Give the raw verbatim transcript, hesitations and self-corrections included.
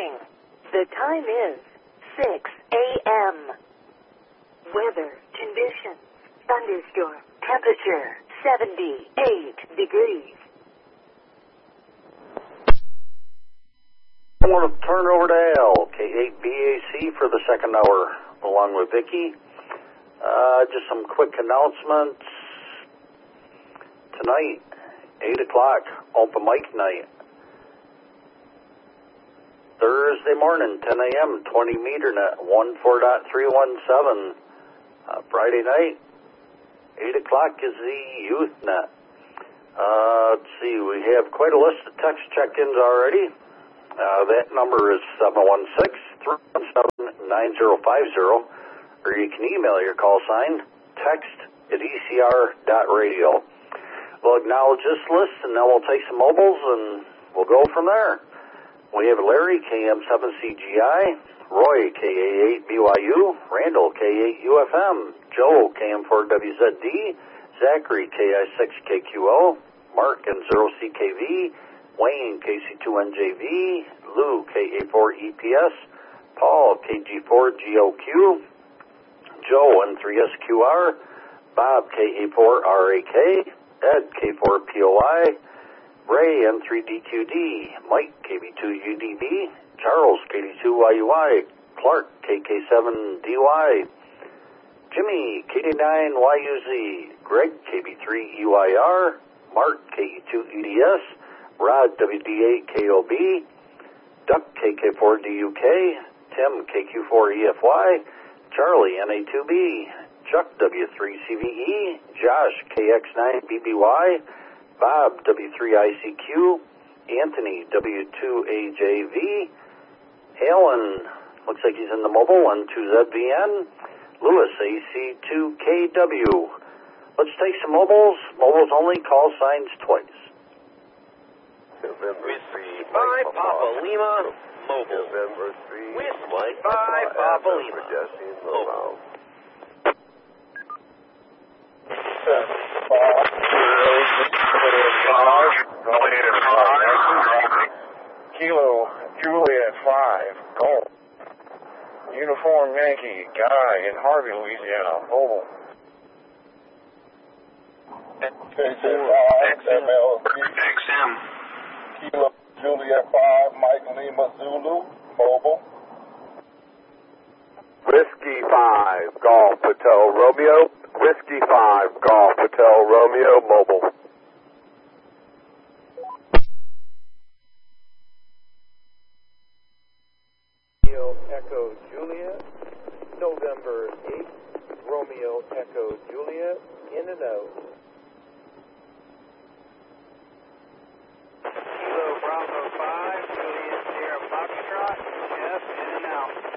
morning. The time is six a.m. Weather conditions. Thunderstorm. Temperature seventy-eight degrees. I want to turn over to Al, K eight B A C for the second hour, along with Vicki. Uh, just some quick announcements. Tonight, eight o'clock, open mic night. Thursday morning, ten a.m., twenty meter net, one four point three one seven. Uh, Friday night, eight o'clock is the youth net. Uh, let's see, we have quite a list of text check-ins already. Uh, that number is seven one six, three one seven, nine zero five zero, or you can email your call sign, text at E C R dot radio. We'll acknowledge this list, and then we'll take some mobiles, and we'll go from there. We have Larry, K M seven C G I, Roy, K A eight B Y U, Randall, K eight U F M, Joe, K M four W Z D, Zachary, K I six K Q O, Mark, N zero C K V, Wayne, K C two N J V, Lou, K A four E P S, Paul, K G four G O Q, Joe, N three S Q R, Bob, K A four R A K, Ed, K four P O I, Ray, N three D Q D, Mike, K B two U D B, Charles, K D two Y U I, Clark, K K seven D Y, Jimmy, K D nine Y U Z, Greg, K B three E Y R, Mark, K E two E D S, Rod, W D eight K O B, Duck, K K four D U K, Tim, K Q four E F Y, Charlie, N A two B, Chuck, W three C V E, Josh, K X nine B B Y, Bob, W three I C Q, Anthony, W two A J V, Alan, looks like he's in the mobile, N two Z V N, Lewis, A C two K W. Let's take some mobiles. Mobiles only, call signs twice. Whiskey five Papa Lima, mobile. Whiskey five Papa Lima, mobile. Kilo Juliet five, Gold. Uniform Yankee, Guy in Harvey, Louisiana, mobile. X M. Kilo Juliet five, Mike Lima Zulu, mobile. Whiskey five, Golf Hotel Romeo. Whiskey five, Golf Hotel Romeo, mobile. Echo Juliet, November eighth, Romeo Echo Juliet, in and out. Kilo Bravo five, Juliet Sierra Foxtrot, Jeff, in and out.